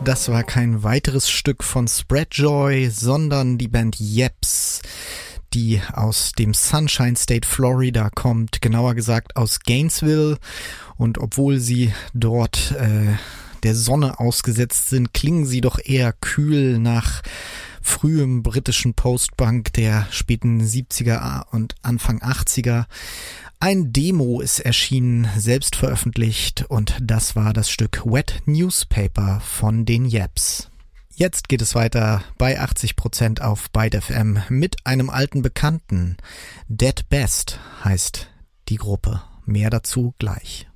das war kein weiteres Stück von Spreadjoy, sondern die Band Yeps, die aus dem Sunshine State Florida kommt, genauer gesagt aus Gainesville. Und obwohl sie dort der Sonne ausgesetzt sind, klingen sie doch eher kühl nach frühem britischen Postpunk der späten 70er und Anfang 80er. Ein Demo ist erschienen, selbst veröffentlicht, und das war das Stück Wet Newspaper von den Yeps. Jetzt geht es weiter bei 80% auf Byte FM mit einem alten Bekannten. Dead Best heißt die Gruppe. Mehr dazu gleich.